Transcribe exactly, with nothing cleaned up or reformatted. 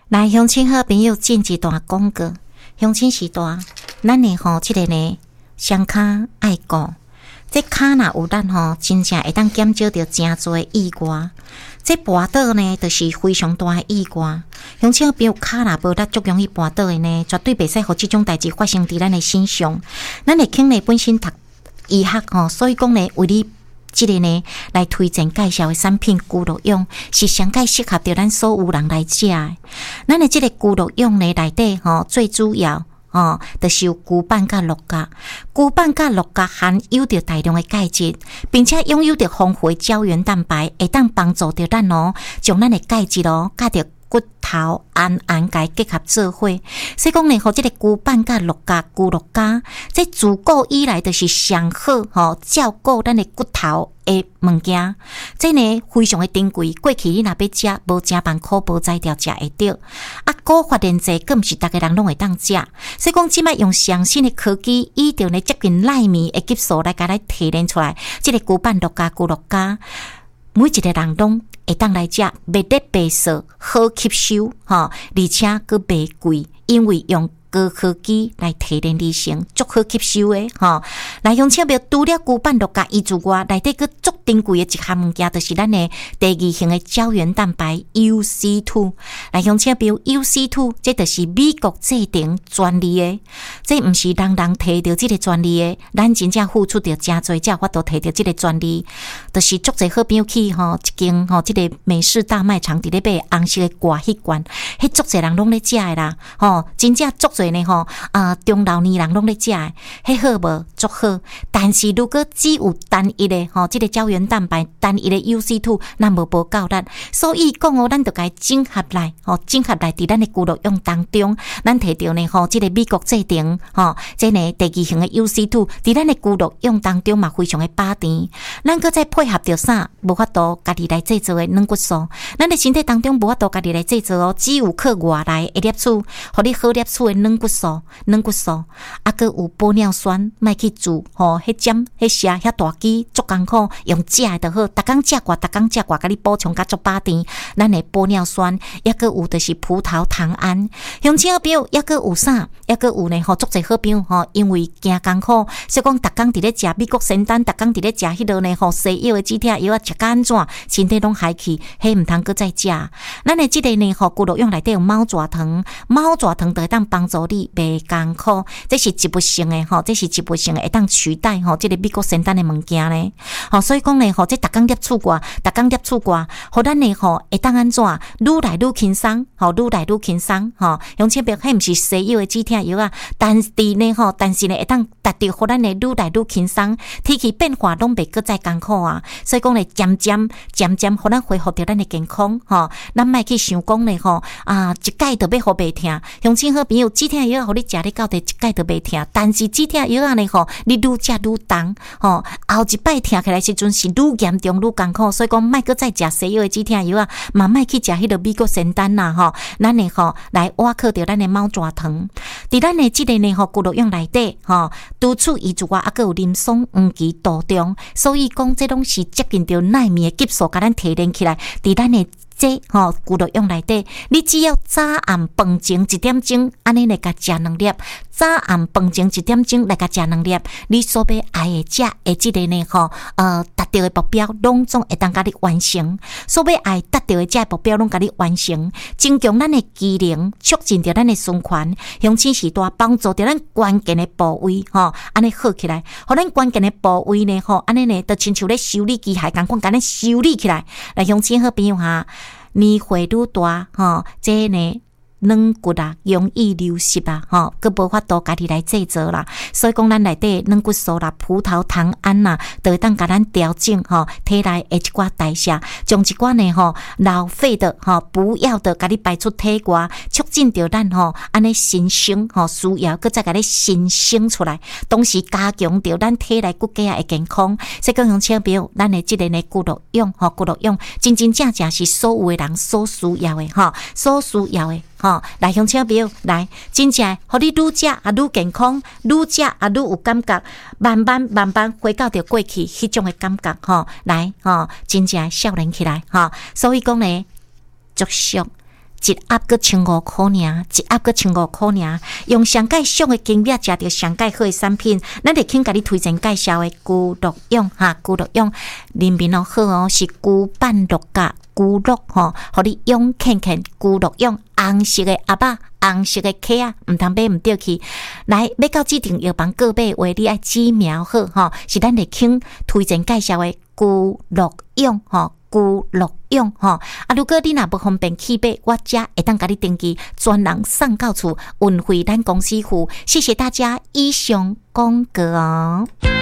来，乡亲好朋友进一段广告。乡亲时代，咱的吼，即个呢，双骹爱顾。这骹若有咱吼，真正会当减少着真侪意外。这跋倒呢，就是非常大的意外。乡亲朋友骹若无力，足容易跋倒的呢，绝对袂使互即种代志发生伫咱的身上。咱的囝呢本身读医学吼，所以讲呢，为你。即个呢，来推荐介绍的产品骨碌用是上介适合着咱所有人来食的。咱的即个骨碌用呢内底吼，最主要哦，就是有骨板甲鹿角。骨板甲鹿角含有着大量的钙质，并且拥有着丰富的胶原蛋白，会当帮助着咱哦，将咱的钙质哦，甲着骨头安安甲结合做伙，所以讲呢，吼，即个骨板甲鹿角、骨鹿角，这自古以来就是上好吼照顾咱的骨头的物件。这呢非常的珍贵，过去你若要食，无食万苦无摘掉食会着。啊，古发现济，更毋是逐个人拢会当食。所以讲，即摆用上新的科技，以着呢接近纳米的技术来甲咱提炼出来，即个骨板鹿角、骨鹿角。每一个人拢会当来食，袂得白色，好吸收，吼，而且佫袂贵，因为用高科技来提炼而成，足好吸收的，吼。来用请标除了骨板鹿角以之外，内底佫足珍贵的一项物件，就是咱的第二型的胶原蛋白 U C 二。来用请标 U C 二，这就是美国制定专利的，这毋是人人摕到这个专利的，咱真正付出着真侪，才有法度摕到这个专利。就是足侪好朋友去吼，一间吼，这个美式大卖场伫咧买红色的挂迄罐，迄足侪人拢咧食的啦，吼，真正足侪呢吼，啊、呃，中老年人拢咧食的，迄好无足好。但是如果只有单一的吼，这个胶原蛋白单一的 U C 二，咱无无够咱，所以讲哦，咱就该整合来，吼，整合来伫咱的骨碌用当中，咱摕到呢吼，这个美国制定吼，这呢第二型的 U C 二，伫咱的骨碌用当中嘛非常的把甜，咱搁再配合着啥？无法度家己来制作的软骨素，咱的身体当中无法度家己来制作哦，只有靠外来的摄取，互你好摄取的软骨素、软骨素，啊，搁有玻尿酸，莫去煮吼，迄针、迄射、遐大机足艰苦，用食的就好，逐工食寡，逐工食寡，甲你补充甲足把甜。咱的玻尿酸，抑搁有就是葡萄糖胺，乡亲好朋友，抑搁有啥？抑搁有呢？吼，足侪好朋友吼，因为惊艰苦，所以讲逐工伫咧食美国仙丹，逐工伫咧食迄落呢吼西药的止痛药啊，食安怎？身体拢害去，迄毋通搁再食。咱的即个呢，吼，骨碌用内底有猫爪糖，猫爪糖就会当帮助你袂艰苦，这是植物性的吼，这是植物性的会当取代吼，即个美国仙丹的物件呢。吼，所以讲呢，吼，这逐工摄取过，逐工摄取过，互咱呢吼会当安怎？愈来愈轻松，吼，愈来愈轻松，吼。用切别迄毋是西药的止痛药啊，但是呢吼，但是呢会当达到互咱呢愈来愈轻松，天气变化拢袂搁再艰苦啊。所以讲呢，渐渐渐渐互咱恢复着咱的健康，吼，咱莫去想讲呢吼啊，一盖就要互袂疼。乡亲好朋友，止痛药互你食咧到底一盖就袂疼，但是止痛药啊呢吼，你愈食愈重，吼，后一摆疼起来时阵是愈严重愈艰苦，所以讲莫搁再食西药的止痛药啊，嘛莫去食迄个美国仙丹啦，吼，咱呢吼来挖靠着咱的猫爪糖，伫咱的即个呢吼骨碌用内底，吼，除此以之外，还佫有林松黄芪杜仲，所以讲这拢是接近着纳米的技术，甲咱提炼起来，伫咱的这吼骨碌用内底，你只要早暗饭前一点钟，安尼来甲食两粒，早暗饭前一点钟来甲食两粒，你所要爱的食的即个呢吼，呃，达到的目标，拢总会当甲你完成。所要爱达到的这目标，拢甲你完成，增强咱的机能，促进着咱的循环，乡亲时代帮助着咱关键的部位，吼，安尼好起来，互咱关键的部位呢，吼，安尼呢，就亲像咧修理机械共款，甲咱修理起来。来，乡亲好朋友哈。年岁愈大，吼，这呢软骨啊，容易流失啊，吼，佮无法度家己来制作啦。所以讲，咱内底软骨素啦、葡萄糖胺啦，都会当甲咱调整吼，体内的一寡代谢，将一寡呢吼老废的吼不要的，甲你排出体外，促进着咱吼安尼新生吼需要，佮再甲你新生出来，同时加强着咱体内骨骼的健康。所以讲，用请表，咱的即个呢骨碌用吼骨碌用，真真正正是所有的人所需要的吼，所需要的。吼，来乡亲朋友，来，真正互你愈食也愈健康，愈食也愈有感觉，慢慢慢慢回到着过去迄种的感觉，吼，来，吼，真正少年起来，吼，所以讲呢，祝福一盒个千五块尔，一盒个千五块尔，用上盖俗的经验食到上盖好的产品，咱就请甲你推荐介绍的居乐用哈，居乐用人面哦好哦，是居半乐甲居乐吼，互你用看看居乐用红色的盒仔，红色的壳啊，毋通买毋对去。来，要到指定药房购买话，你爱指苗好吼，是咱就请推荐介绍的居乐用吼。居乐用吼啊！如果你若不方便去买，我遮会当甲你登记，专人送到厝，运费咱公司付。谢谢大家，以上广告哦。